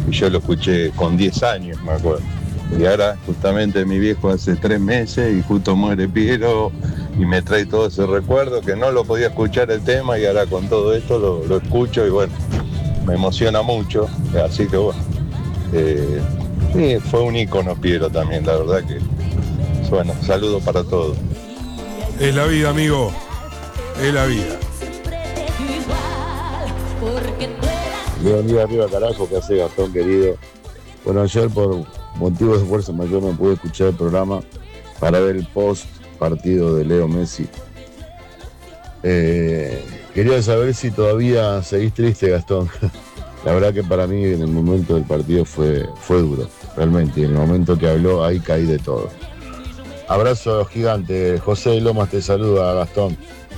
y yo lo escuché con 10 años, me acuerdo. Y ahora justamente mi viejo hace 3 meses y justo muere Piero y me trae todo ese recuerdo que no lo podía escuchar el tema y ahora con todo esto lo escucho y bueno, me emociona mucho, así que bueno, sí, fue un ícono Piero también, la verdad que bueno, saludos para todos. Es la vida, amigo, es la vida. Bienvenido arriba, carajo, que hace Gastón, querido. Bueno, ayer por motivos de fuerza mayor no pude escuchar el programa para ver el post partido de Leo Messi. Quería saber si todavía seguís triste, Gastón. La verdad que para mí en el momento del partido fue duro, realmente. Y en el momento que habló, ahí caí de todo. Abrazo gigante. José de Lomas te saluda, Gastón.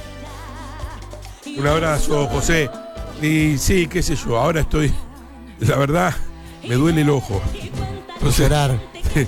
Un abrazo, José. Y sí, qué sé yo, ahora estoy, la verdad, me duele el ojo. Entonces, llorar.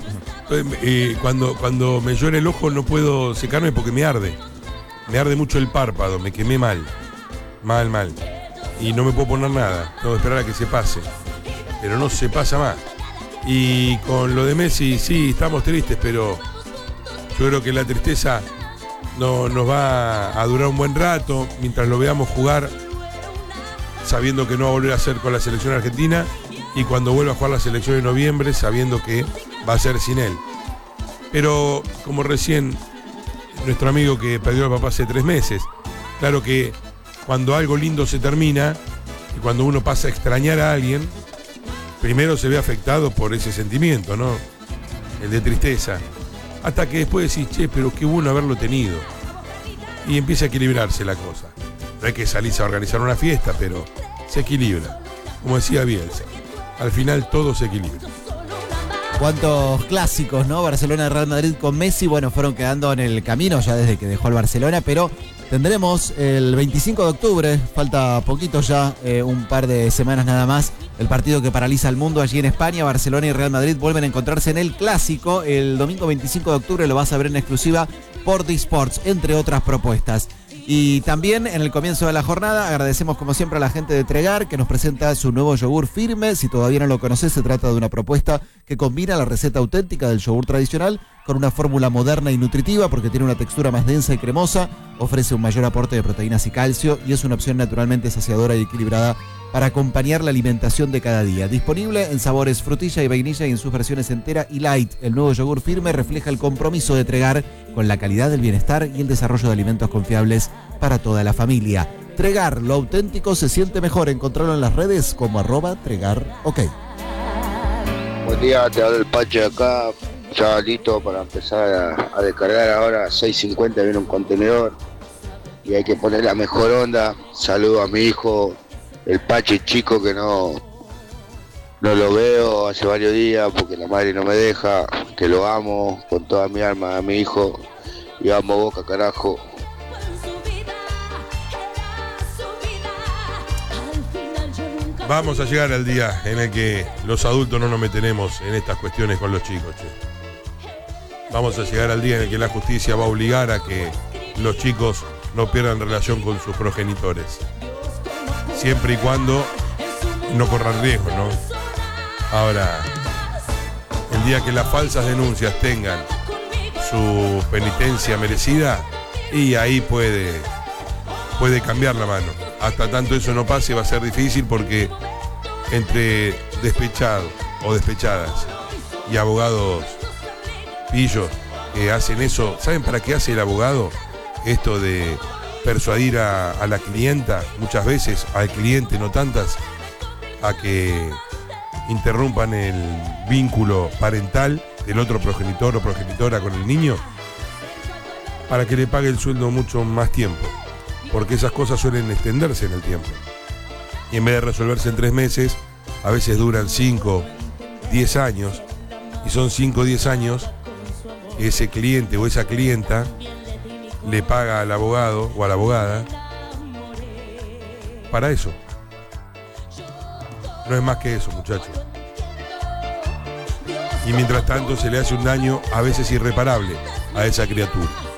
Cuando me llora el ojo no puedo secarme porque me arde. Me arde mucho el párpado, me quemé mal. Mal. Y no me puedo poner nada, tengo que esperar a que se pase. Pero no se pasa más. Y con lo de Messi, sí, estamos tristes, pero yo creo que la tristeza no nos va a durar un buen rato mientras lo veamos jugar, sabiendo que no va a volver a ser con la selección argentina, y cuando vuelva a jugar la selección en noviembre, sabiendo que va a ser sin él. Pero como recién nuestro amigo que perdió al papá hace 3 meses, claro que cuando algo lindo se termina y cuando uno pasa a extrañar a alguien, primero se ve afectado por ese sentimiento, ¿no? El de tristeza. Hasta que después decís, che, pero qué bueno haberlo tenido. Y empieza a equilibrarse la cosa. No hay que salirse a organizar una fiesta, pero se equilibra. Como decía Bielsa, al final todo se equilibra. Cuántos clásicos, ¿no? Barcelona, Real Madrid con Messi, bueno, fueron quedando en el camino ya desde que dejó el Barcelona, pero tendremos el 25 de octubre, falta poquito ya, un par de semanas nada más, el partido que paraliza al mundo allí en España. Barcelona y Real Madrid vuelven a encontrarse en el clásico. El domingo 25 de octubre lo vas a ver en exclusiva por D-Sports, entre otras propuestas. Y también en el comienzo de la jornada agradecemos como siempre a la gente de Tregar que nos presenta su nuevo yogur firme. Si todavía no lo conoces, se trata de una propuesta que combina la receta auténtica del yogur tradicional con una fórmula moderna y nutritiva porque tiene una textura más densa y cremosa, ofrece un mayor aporte de proteínas y calcio y es una opción naturalmente saciadora y equilibrada para acompañar la alimentación de cada día. Disponible en sabores frutilla y vainilla y en sus versiones entera y light. El nuevo yogur firme refleja el compromiso de Tregar con la calidad del bienestar y el desarrollo de alimentos confiables para toda la familia. Tregar, lo auténtico se siente mejor. Encontrarlo en las redes como @tregarok. Buen día, te hablo el Pache acá, ya listo para empezar a descargar ahora. A 6:50 viene un contenedor y hay que poner la mejor onda. Saludo a mi hijo, el Pache chico, que no lo veo hace varios días porque la madre no me deja, que lo amo con toda mi alma a mi hijo y amo Boca, carajo. Vamos a llegar al día en el que los adultos no nos meteremos en estas cuestiones con los chicos, che. Vamos a llegar al día en el que la justicia va a obligar a que los chicos no pierdan relación con sus progenitores. Siempre y cuando no corran riesgo, ¿no? Ahora, el día que las falsas denuncias tengan su penitencia merecida, y ahí puede cambiar la mano. Hasta tanto eso no pase va a ser difícil porque entre despechados o despechadas y abogados pillos que hacen eso, ¿saben para qué hace el abogado? Esto de persuadir a la clienta, muchas veces al cliente, no tantas, a que interrumpan el vínculo parental del otro progenitor o progenitora con el niño, para que le pague el sueldo mucho más tiempo, porque esas cosas suelen extenderse en el tiempo. Y en vez de resolverse en 3 meses, a veces duran 5, 10 años, y son 5 o 10 años que ese cliente o esa clienta le paga al abogado o a la abogada para eso. No es más que eso, muchachos. Y mientras tanto se le hace un daño a veces irreparable a esa criatura.